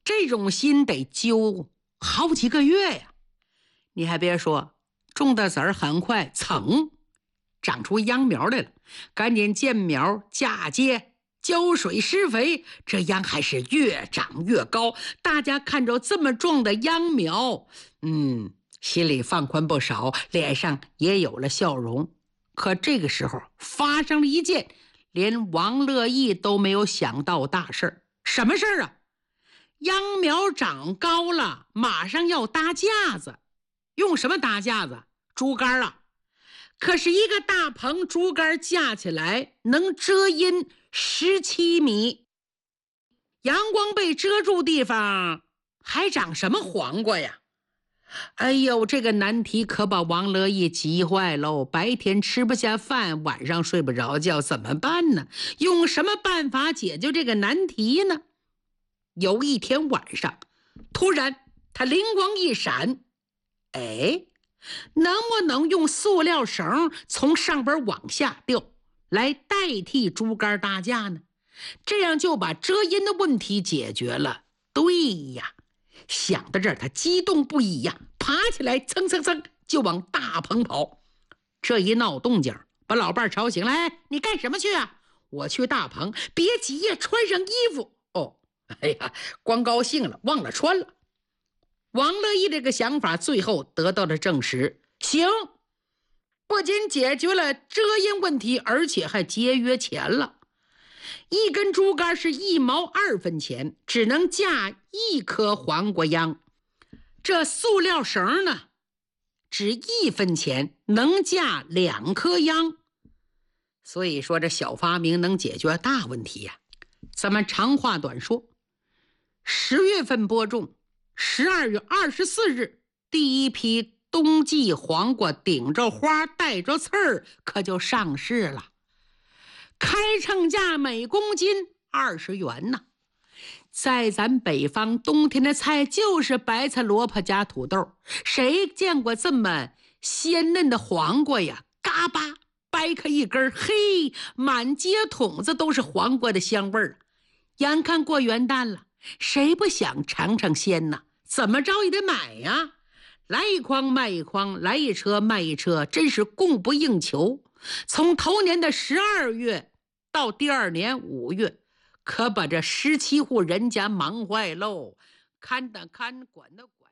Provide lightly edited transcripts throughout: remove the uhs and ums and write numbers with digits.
这种心得揪好几个月呀。你还别说，种的籽儿很快噌长出秧苗来了，赶紧见苗嫁接浇水施肥，这秧还是越长越高。大家看着这么壮的秧苗，心里放宽不少，脸上也有了笑容。可这个时候发生了一件连王乐义都没有想到大事儿。什么事儿啊？秧苗长高了，马上要搭架子。用什么搭架子？竹竿啊。可是一个大棚竹竿架起来能遮阴17米，阳光被遮住地方还长什么黄瓜呀？哎呦，这个难题可把王乐义急坏喽！白天吃不下饭，晚上睡不着觉，怎么办呢？用什么办法解决这个难题呢？有一天晚上，突然他灵光一闪，能不能用塑料绳从上边往下掉，来代替竹竿搭架呢？这样就把遮阴的问题解决了。对呀，想到这儿，他激动不已呀，爬起来蹭蹭蹭就往大棚跑。这一闹动静把老伴吵醒了。你干什么去啊？我去大棚。别急呀，穿上衣服。光高兴了，忘了穿了。王乐义这个想法最后得到了证实。行，不仅解决了遮阴问题，而且还节约钱了。一根竹竿是1毛2分钱，只能架1颗黄瓜秧。这塑料绳呢，只1分钱，能架2颗秧。所以说这小发明能解决大问题呀。咱们长话短说，10月份播种，12月24日，第一批冬季黄瓜顶着花带着刺儿，可就上市了。开称价每公斤20元呢。在咱北方，冬天的菜就是白菜、萝卜加土豆，谁见过这么鲜嫩的黄瓜呀？嘎巴掰开一根，嘿，满街筒子都是黄瓜的香味儿。眼看过元旦了，谁不想尝尝鲜呢？怎么着也得买呀。来一筐卖一筐，来一车卖一车，真是供不应求。从头年的12月到第二年5月，可把这17户人家忙坏喽。看的看，管的管，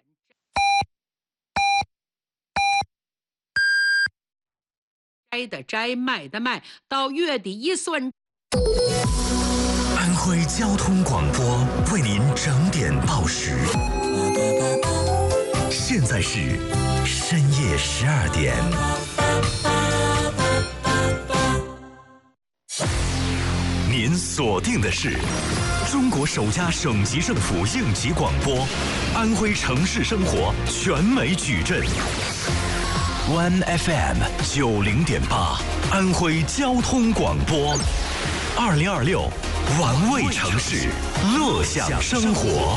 摘的摘，卖的卖，到月底一算。 安徽交通广播为您整点报时，现在是深夜12点。您锁定的是中国首家省级政府应急广播，安徽城市生活全美矩阵。One FM 90.8，安徽交通广播，2026玩味城市，乐享生活。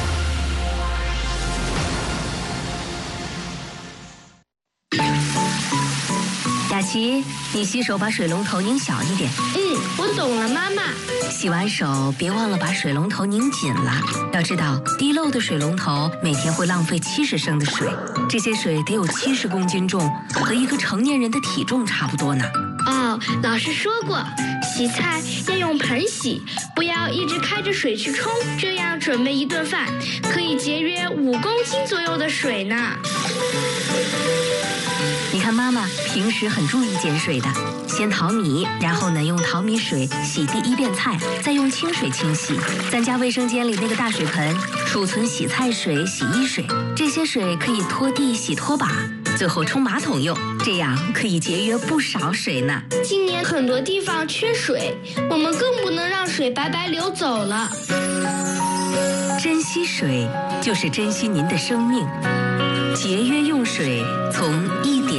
雅琪，你洗手把水龙头拧小一点。 我懂了，妈妈。 洗完手别忘了把水龙头拧紧了。要知道，滴漏的水龙头每天会浪费70升的水，这些水得有70公斤重，和一个成年人的体重差不多呢。 老师说过，洗菜要用盆洗，不要一直开着水去冲，这样准备一顿饭可以节约5公斤左右的水呢。 你看妈妈平时很注意节水的，先淘米，然后呢用淘米水洗第1遍菜，再用清水清洗。咱家卫生间里那个大水盆储存洗菜水、洗衣水，这些水可以拖地、洗拖把，最后冲马桶用，这样可以节约不少水呢。 今年很多地方缺水，我们更不能让水白白流走了。 珍惜水，就是珍惜您的生命。节约用水，从一